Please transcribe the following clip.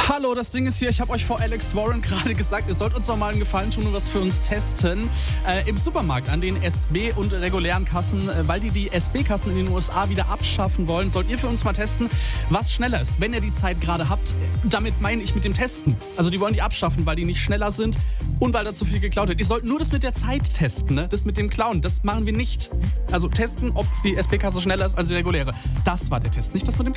Hallo, das Ding ist hier, ich habe euch vor Alex Warren gerade gesagt, ihr sollt uns doch mal einen Gefallen tun und was für uns testen. Im Supermarkt an den SB und regulären Kassen, weil die SB-Kassen in den USA wieder abschaffen wollen, sollt ihr für uns mal testen, was schneller ist, wenn ihr die Zeit gerade habt. Damit meine ich mit dem Testen. Also die wollen die abschaffen, weil die nicht schneller sind und weil da zu viel geklaut wird. Ihr sollt nur das mit der Zeit testen, ne? Das mit dem Klauen, das machen wir nicht. Also testen, ob die SB-Kasse schneller ist als die reguläre. Das war der Test, nicht das mit dem